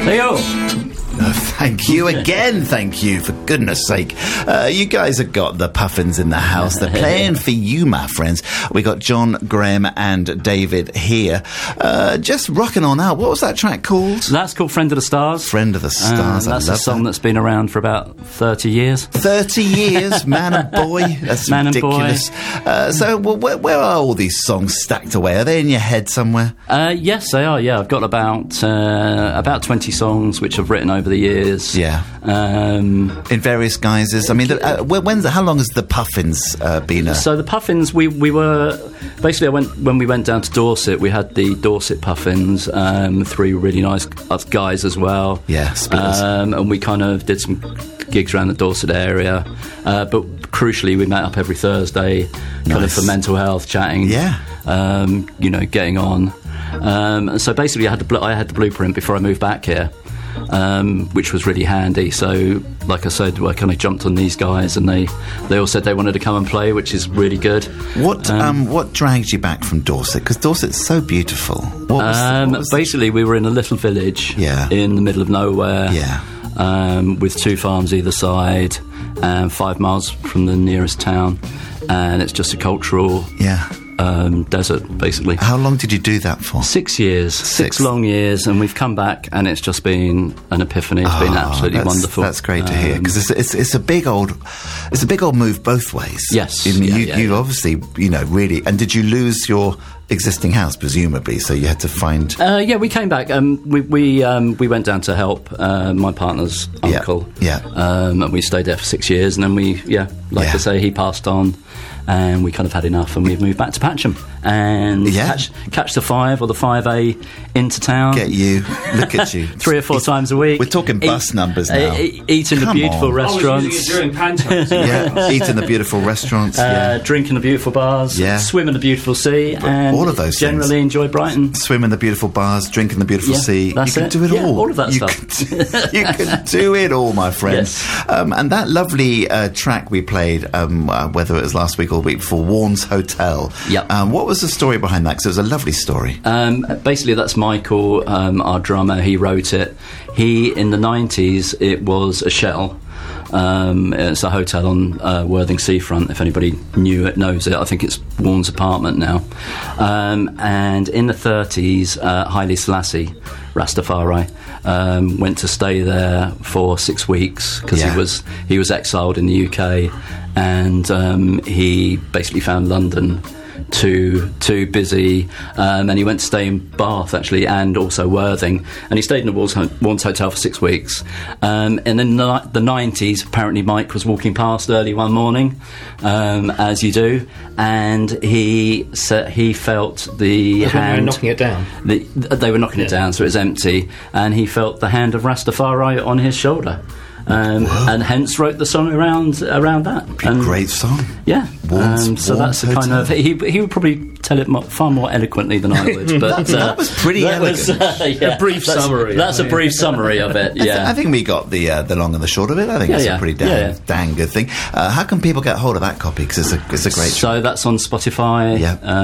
Hey-o! Thank you again. Thank you, for goodness sake. You guys have got the Puffins in the house. They're playing for you, my friends. We got John, Graham and David here. Just rocking on out. What was that track called? That's called Friend of the Stars. Friend of the Stars. That's a song that's been around for about 30 years. 30 years, man and boy. That's man ridiculous. And boy. So where are all these songs stacked away? Are they in your head somewhere? Yes, they are, yeah. I've got about 20 songs which I've written over the years. Yeah. In various guises. I mean, how long has the Puffins been? So the Puffins, we were basically. When we went down to Dorset, we had the Dorset Puffins, 3 really nice guys as well. Yeah, splitters. And we kind of did some gigs around the Dorset area, but crucially, we met up every Thursday, kind of for mental health, chatting. Yeah. Getting on. And so basically, I had the blueprint before I moved back here. Which was really handy. So, like I said, I kind of jumped on these guys, and they all said they wanted to come and play, which is really good. What dragged you back from Dorset? Because Dorset's so beautiful. Basically, we were in a little village in the middle of nowhere, with 2 farms either side, and 5 miles from the nearest town, and it's just a cultural desert, basically. How long did you do that for? 6 years. 6 long years, and we've come back, and it's just been an epiphany. It's been absolutely wonderful. That's great to hear, because it's a big old move both ways. Yes. You obviously, really. And did you lose your existing house, presumably? So you had to find. We came back. We went down to help my partner's uncle. Yeah. And we stayed there for 6 years, and then I say, he passed on. And we kind of had enough, and we've moved back to Patcham and catch the 5 or the 5A into town. Get you, look at you, 3 or 4 times a week. We're talking bus numbers now. Eat in the beautiful restaurants. During pantos. Eat in the beautiful restaurants. Drink in the beautiful bars. Swim in the beautiful sea, and all of those generally things. Enjoy Brighton. Swim in the beautiful bars, drink in the beautiful sea. You can do it all. All of that stuff. You can do it all, my friends. Yes. And that lovely track we played, whether it was last week or the week before, Warren's Hotel. Yep. What was the story behind that? Because it was a lovely story. Basically, that's Michael, our drummer. He wrote it. In the 90s, it was a shell. It's a hotel on Worthing Seafront. If anybody knows it, I think it's Warren's apartment now. And in the 30s, Haile Selassie, Rastafari, went to stay there for 6 weeks because he was exiled in the UK, and he basically found London too busy, and he went to stay in Bath actually, and also Worthing, and he stayed in the Warren's Hotel for 6 weeks, and then the 90s, apparently Mike was walking past early one morning, as you do, and he felt the hand. They were knocking it down. They were knocking it down, so it was empty, and he felt the hand of Rastafari on his shoulder. And hence wrote the song around that. Great song. Yeah. So that's the kind of he would probably tell it far more eloquently than I would. But that was pretty elegant. A brief summary. That's a brief summary of it. Yeah. I think we got the long and the short of it. I think it's a pretty dang good thing. How can people get hold of that copy? Because it's a great. So that's on Spotify.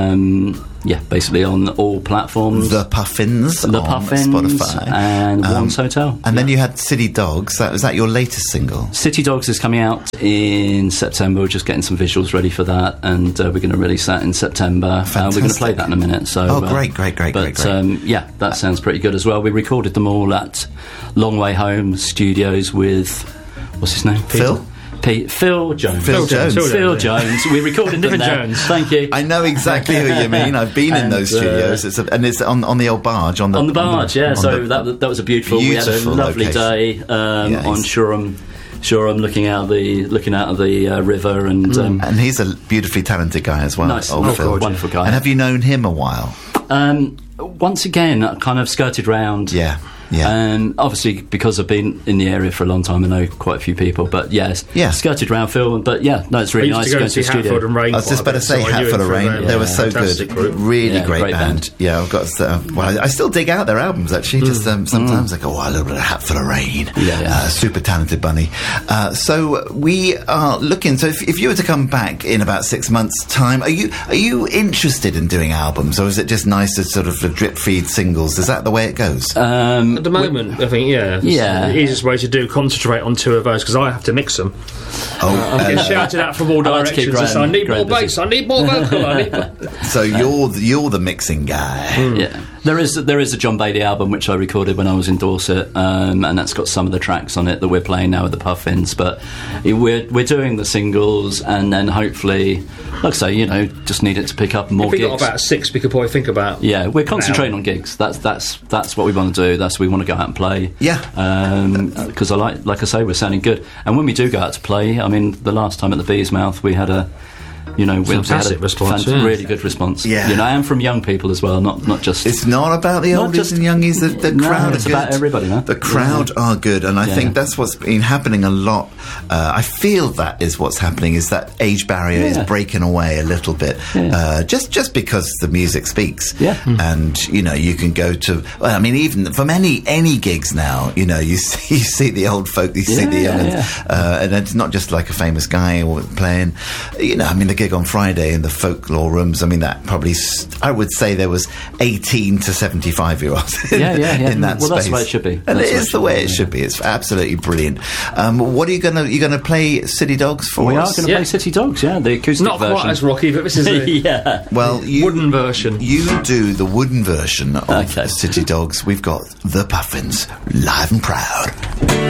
Yeah. Basically on all platforms. The Puffins on Spotify and Warren's Hotel. And then you had City Dogs. Was that your latest single? City Dogs is coming out in September. We're just getting some visuals ready for that, and we're going to release that in September. We're going to play that in a minute. So, great. That sounds pretty good as well. We recorded them all at Long Way Home Studios with what's his name? Phil Jones. Phil Jones. We recorded them there. Jones. Thank you. I know exactly who you mean. I've been in those studios. It's on the old barge. On the barge, that was a beautiful. We had a lovely day on Shoreham, looking out of the river, and he's a beautifully talented guy as well. Nice, Phil. Wonderful guy. And have you known him a while? Once again, I kind of skirted round. Yeah. And obviously, because I've been in the area for a long time, I know quite a few people. But skirted round Phil. But it's really nice to go to the studio. Hatford and Rain. I was just about to say Hatford and Rain. They were so good. Group. Really great band. Yeah, I've got. I still dig out their albums actually. Just sometimes I go, a little bit of Hatford and Rain. Super talented bunny. So we are looking. So if you were to come back in about 6 months' time, are you interested in doing albums, or is it just nice to sort of drip feed singles? Is that the way it goes? at the moment. I think, the easiest way to concentrate on 2 of those, because I have to mix them. I'm getting shouted at from all directions. I need more bass, I need more vocal. So you're the mixing guy. Yeah. There is a John Bailey album which I recorded when I was in Dorset, and that's got some of the tracks on it that we're playing now with the Puffins. But we're doing the singles, and then hopefully, like I say, just need it to pick up more gigs. If we got about 6, we could probably think about. Yeah, we're concentrating on gigs. That's what we want to do. That's what we want to go out and play. Yeah. Because like I say, we're sounding good. And when we do go out to play, I mean, the last time at the Bees Mouth, we had a. Fantastic response, really good response. Yeah. And from young people as well, not just. It's not about the oldies and youngies. The crowd it's are good. About everybody, no? The crowd are good, and I think that's what's been happening a lot. I feel that is what's happening. Is that age barrier is breaking away a little bit, just because the music speaks. Yeah. And you can go to. Well, I mean, even from any gigs now, you see the old folk, you see the youngins, and it's not just like a famous guy or playing. I mean, the gig on Friday in the Folklore Rooms, I mean, that probably, I would say there was 18 to 75-year-olds in that space. Well, that's the way it should be. And it is the way it should be. It's absolutely brilliant. What are you going to play City Dogs for We us? are going to play City Dogs, the acoustic Not version. Not quite as rocky, but this is the wooden version. You do the wooden version of City Dogs. We've got the Puffins, live and proud.